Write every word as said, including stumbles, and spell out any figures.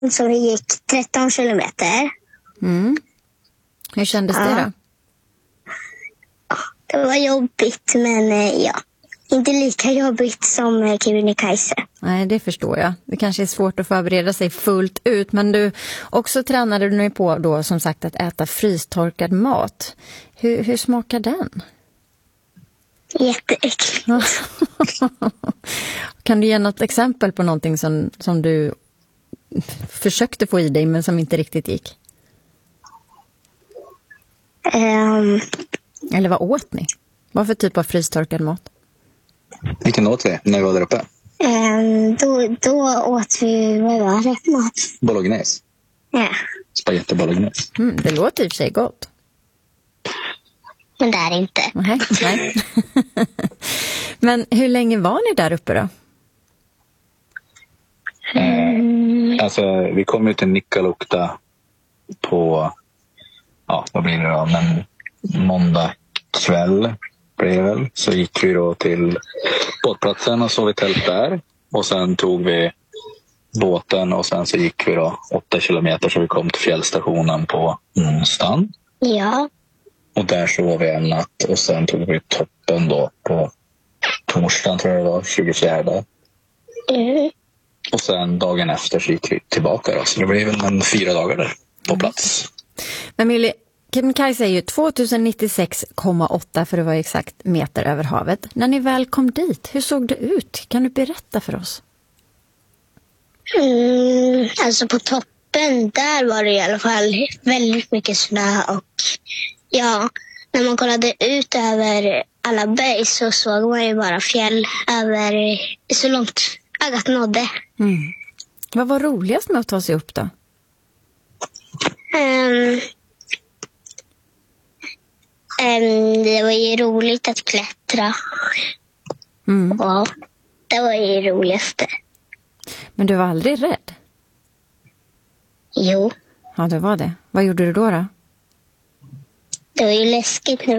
Så det gick tretton kilometer. Mm. Hur kändes ja. det då? Det var jobbigt, men ja. Inte lika jobbigt som Kebnekaise. Nej, det förstår jag. Det kanske är svårt att förbereda sig fullt ut. Men du, också tränade du dig på då, som sagt, att äta frystorkad mat. Hur, hur smakar den? Jätteäckligt. Kan du ge något exempel på någonting som, som du försökte få i dig men som inte riktigt gick? Um, Eller vad åt ni? Vad för typ av frystorkad mat? Vilken åt vi när vi var där uppe? Um, då, då åt vi, vad var det? Mat? Bolognese. Ja. Spaghetti bolognese. Mm, det låter i och för sig gott. Men det är inte. Nej, nej. Men hur länge var ni där uppe då? Mm. Eh, alltså, vi kom ju till Nikkaluokta på, ja, vad blir det då? Men måndag kväll blev det väl. Så gick vi då till båtplatsen och sov i tält där. Och sen tog vi båten och sen så gick vi då åtta kilometer så vi kom till fjällstationen på onsdagen. Ja. Och där sov vi en natt och sen tog vi toppen då på torsdagen, tror jag det var, tjugofjärde. Mm. Och sen dagen efter så gick vi tillbaka då. Så det blev väl en fyra dagar där på plats. Men Millie, Kebnekaise är ju tvåtusennittiosex komma åtta för att vara exakt meter över havet. När ni väl kom dit, hur såg det ut? Kan du berätta för oss? Mm, alltså på toppen, där var det i alla fall väldigt mycket snö och ja, när man kollade ut över alla berg så såg man ju bara fjäll över så långt ögat nådde. Mm. Vad var roligast med att ta sig upp då? Um, um, det var ju roligt att klättra. Mm. Ja, det var ju det roligaste. Men du var aldrig rädd? Jo. Ja, det var det. Vad gjorde du då då? Det var ju läskigt när